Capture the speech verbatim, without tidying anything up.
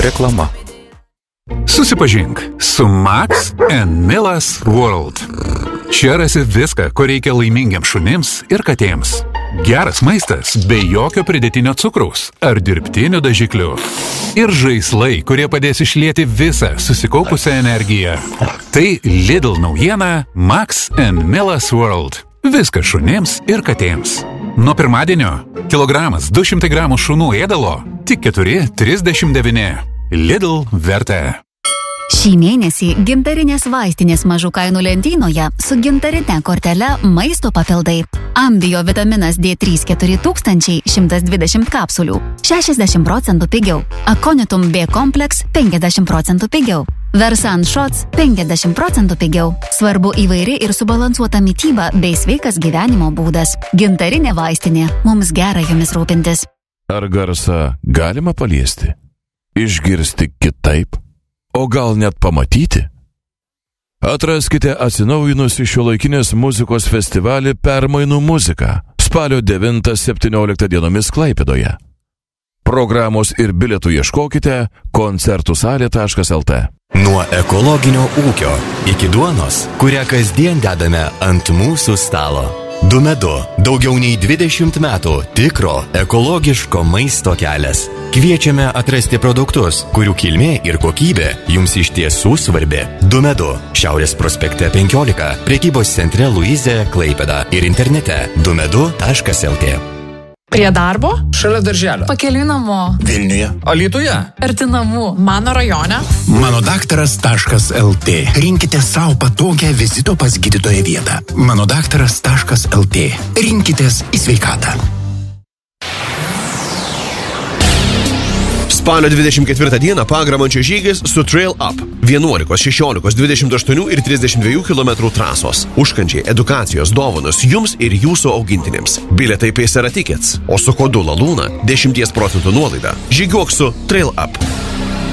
Reklama. Susipažink su Max and Millas World. Čia rasi viską, ko reikia laimingiams šunims ir katėms. Geras maistas be jokio pridėtinio cukraus ar dirbtinių dažiklių. Ir žaislai, kurie padės išlieti visą susikaupusią energiją. Tai Lidl naujiena Max and Millas World. Viskas šunims ir katėms. Nuo pirmadienio kilogramas du šimtai gramų šunų ėdalo tik keturi trisdešimt devyni. Lidl vertė. Šį mėnesį gintarinės vaistinės mažų kainų lentynoje su gintarine kortele maisto papildai. Ambio vitaminas D trys keturi tūkstančiai šimtas dvidešimt kapsulių, šešiasdešimt procentų pigiau. Aconitum B kompleks penkiasdešimt procentų pigiau. Versan Shots penkiasdešimt procentų pigiau. Svarbu įvairi ir subalansuota mityba bei sveikas gyvenimo būdas. Gintarinė vaistinė. Mums gera jomis rūpintis. Ar garsą galima paliesti? Išgirsti kitaip? O gal net pamatyti? Atraskite atsinaujinusi šiuolaikinės muzikos festivalį Permainų muzika spalio devintą septynioliktą dienomis Klaipėdoje. Programos ir bilietų ieškokite koncertų salė taškas el te. Nuo ekologinio ūkio iki duonos, kurią kasdien dedame ant mūsų stalo. Dumedu – daugiau nei dvidešimt metų tikro ekologiško maisto kelias. Kviečiame atrasti produktus, kurių kilmė ir kokybė jums iš tiesų svarbi. Dumedu – Šiaurės prospekte penkiolika, prekybos centre Luizė, Klaipėda ir internete dumedu taškas el te. Prie darbo? Šalia darželio. Pakeliui namo. Vilniuje. Alytuje. Arti namų. Mano rajone. Manodaktaras taškas el te. Rinkite savo patogią vizito pas gydytoją vietą. Manodaktaras taškas el te. Rinkitės į sveikatą. Spalio dvidešimt ketvirtą dieną Pagramančio žygis su Trail Up. vienuolikos, šešiolikos, dvidešimt aštuonių ir trisdešimt dviejų kilometrų trasos. Užkandžiai, edukacijos, dovanos jums ir jūsų augintinėms. Bilietai Paysera Tickets, o su kodu Lalūna dešimties procentų nuolaida. Žygiuok su Trail Up.